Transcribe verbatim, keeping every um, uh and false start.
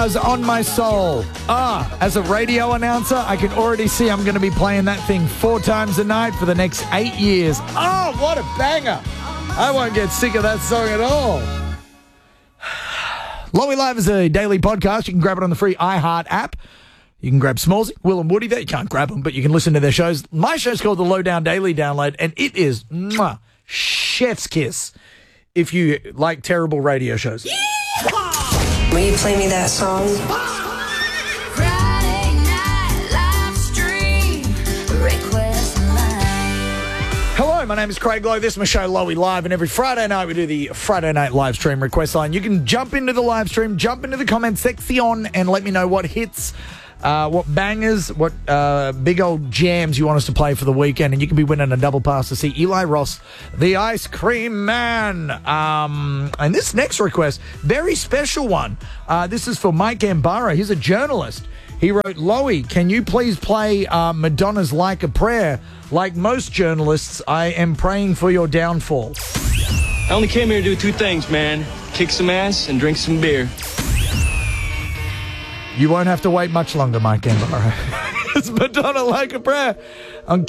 On My Soul. Ah, as a radio announcer, I can already see I'm going to be playing that thing four times a night for the next eight years. Oh, what a banger. I won't get sick of that song at all. Lowy Live is a daily podcast. You can grab it on the free iHeart app. You can grab Smallsy, Will and Woody there. You can't grab them, but you can listen to their shows. My show's called the Lowdown Daily Download, and it is mwah, chef's kiss if you like terrible radio shows. Will you play me that song? Friday night live stream request line. Hello, my name is Craig Lowe. This is my show, Lowy Live, and every Friday night we do the Friday night live stream request line. You can jump into the live stream, jump into the comment section, and let me know what hits, uh, what bangers, what uh, big old jams you want us to play for the weekend, and you can be winning a double pass to see Eli Ross, the Ice Cream Man. Um, and this next request, very special one. Uh, this is for Mike Gambaro. He's a journalist. He wrote, Lowy, can you please play uh, Madonna's Like a Prayer? Like most journalists, I am praying for your downfall. I only came here to do two things, man. Kick some ass and drink some beer. You won't have to wait much longer, Mike Gambaro. It's Madonna Like a Prayer on